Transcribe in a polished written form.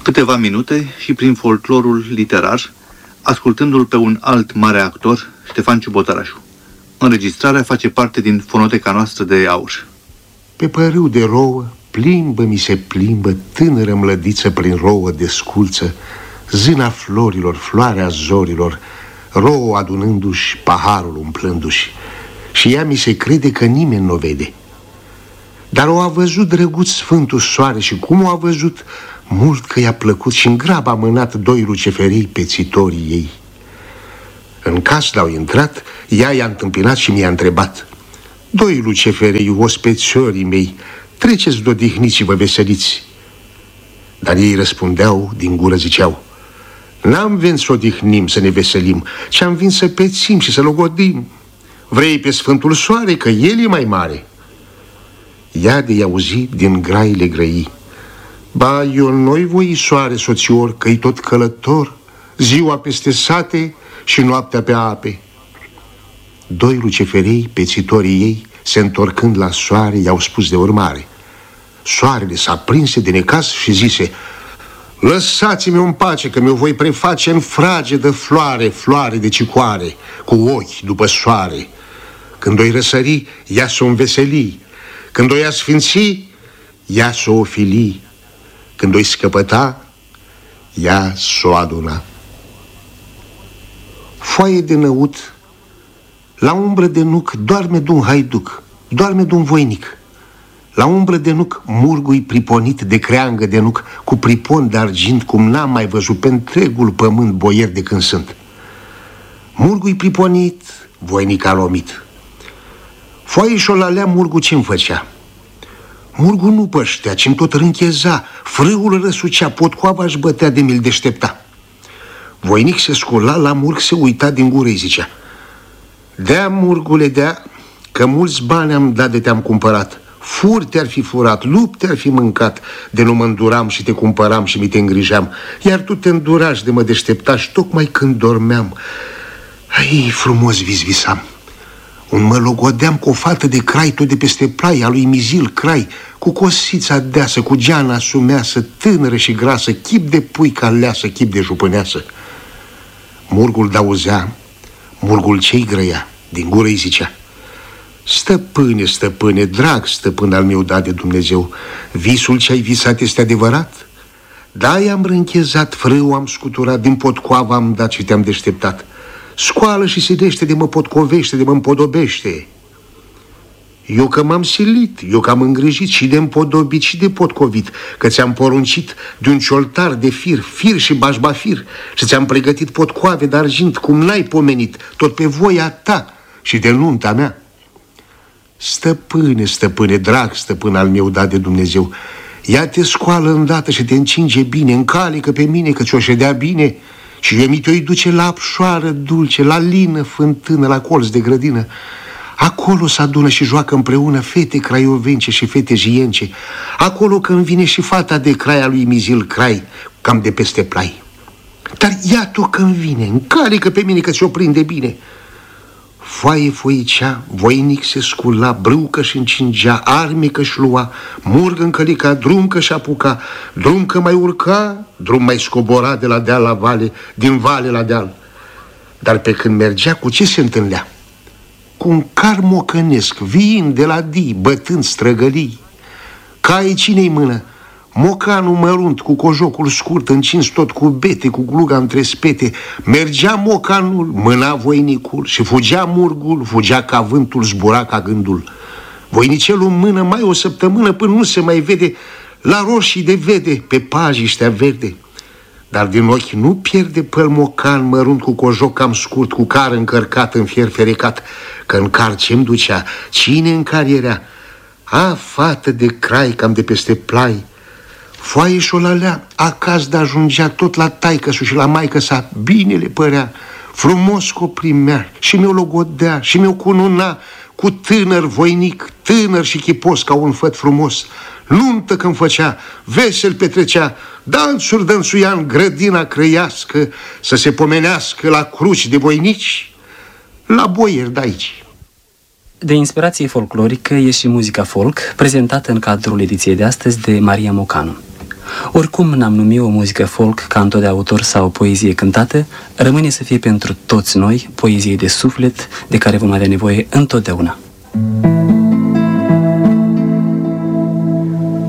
Câteva minute și prin folclorul literar, ascultându-l pe un alt mare actor, Ștefan Ciubotarașu. Înregistrarea face parte din fonoteca noastră de aur. Pe părâu de rouă, plimbă-mi se plimbă tânără mlădiță prin rouă de sculță, zâna florilor, floarea zorilor, rouă adunându-și, paharul umplându-și, și ea mi se crede că nimeni nu o vede. Dar o a văzut drăguț Sfântul Soare și cum o a văzut, mult că i-a plăcut și în grab a mânat doi luceferei pețitorii ei. În casă l-au intrat, ea i-a întâmpinat și mi-a întrebat: doi luceferei, ospețiorii mei, treceți de odihniți și vă veseliți. Dar ei răspundeau, din gură ziceau: n-am venit să odihnim, să ne veselim, ci am venit să pețim și să logodim. Vrei pe Sfântul Soare, că el e mai mare. Ea de-i auzi din graile grăi: ba, eu nu-i voi soare, soțior, că-i tot călător, ziua peste sate și noaptea pe ape. Doi luceferei, pețitorii ei, se întorcând la soare, i-au spus de urmare. Soarele s-a prinse de necaz și zise: lăsați-mi în pace, că mi-o voi preface în frage de floare, floare de cicoare, cu ochi după soare. Când o-i răsări, ea s-o înveseli, când o-i asfinți, ea s-o ofili, când o-i scăpăta, ea s-o aduna. Foaie de năut, la umbră de nuc doarme de-un haiduc, doarme de-un voinic. La umbră de nuc, murgul-i priponit de creangă de nuc, cu pripon de argint, cum n-am mai văzut pe întregul pământ boier de când sunt. Murgul-i priponit, voinic alomit. Foaie și-o lalea murgul ce-mi făcea. Murgul nu păștea, ci-mi tot râncheza, frâul răsucea, potcoava-și bătea de mi-l deștepta. Voinic se scula, la murg se uita din gură, îi zicea: dea, murgule, dea, că mulți bani am dat de te-am cumpărat. Furi te-ar fi furat, lup te-ar fi mâncat, de nu mă înduram și te cumpăram și mi te îngrijeam. Iar tu te îndurași de mă deșteptași tocmai când dormeam. Ai, frumos visvisam. Un mă logodeam cu o fată de crai tot de peste plaia lui Mizil Crai, cu cosița deasă, cu geana sumeasă, tânără și grasă, chip de puică aleasă, chip de jupâneasă. Murgul d-auzea, murgul ce-i grăia, din gură îi zicea: stăpâne, stăpâne, drag stăpân al meu dat de Dumnezeu, visul ce-ai visat este adevărat? Da, i-am rânchezat, frâu am scuturat, din potcoava am dat și te-am deșteptat. Scoală și silește de mă potcovește, de mă împodobește. Eu că m-am silit, eu că am îngrijit și de împodobit și de potcovit, că ți-am poruncit de un cioltar de fir, fir și bașbafir, și ți-am pregătit potcoave de argint, cum n-ai pomenit, tot pe voia ta și de nunta mea. Stăpâne, stăpâne, drag stăpân al meu dat de Dumnezeu, ia te scoală îndată și te încinge bine, încalică pe mine, că ți-o ședea bine, și eu mi te-o duce la apșoară dulce, la lină, fântână, la colț de grădină. Acolo se adună și joacă împreună fete craiovence și fete jience. Acolo când vine și fata de crai a lui Mizil Crai, cam de peste plai. Dar iată când vine, încalică pe mine, că ți-o prinde bine. Foaie foicea, voinic se scula, brâucă și încingea, arme că-și lua, murg încălica, drum că-și apuca, drum că mai urca, drum mai scobora de la deal la vale, din vale la deal. Dar pe când mergea, cu ce se întâlnea? Cu un car mocănesc, vin de la dii, bătând străgălii. Cai cine-i mână? Mocanul mărunt, cu cojocul scurt, încins tot cu bete, cu gluga între spete. Mergea mocanul, mâna voinicul, și fugea murgul, fugea ca vântul, zbura ca gândul. Voinicelul în mână mai o săptămână, până nu se mai vede, la roșii de vede, pe pajiștea verde. Dar din ochi nu pierde păl mocan mărunt, cu cojoc cam scurt, cu car încărcat în fier ferecat, că în car ce-mi ducea, cine în car era? A, fată de crai cam de peste plai. Foaie și-o lalea, acasă de-ajungea tot la taică-su și la maică-sa, bine le părea, frumos că o primea și mi-o logodea și mi-o cununa, cu tânăr voinic, tânăr și chipos ca un făt frumos. Nuntă când făcea, vesel petrecea, dansuri dănsuia în grădina crăiască, să se pomenească la cruci de voinici, la boieri de-aici. De inspirație folclorică e și muzica folk, prezentată în cadrul ediției de astăzi de Maria Mocanu. Oricum n-am numit o muzică folk, canto de autor sau poezie cântată, rămâne să fie pentru toți noi poezie de suflet de care vom avea nevoie întotdeauna.